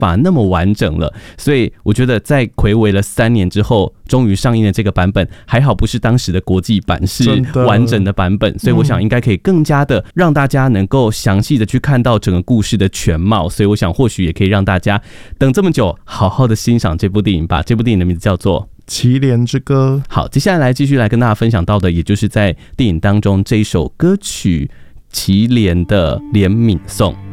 法那么完整了，所以我觉得在睽违了3年之后，终于上映了这个版本，还好不是当时的国际版，是完整的版本，所以我想应该可以更加的让大家能够详细的去看到整个故事的全貌，所以我想或许也可以让大家等这么久，好好的欣赏这部电影吧。这部电影的名字叫做祁连之歌。 好，接下来继续来跟大家分享到的，也就是在电影当中这一首歌曲《祁连的怜悯颂》。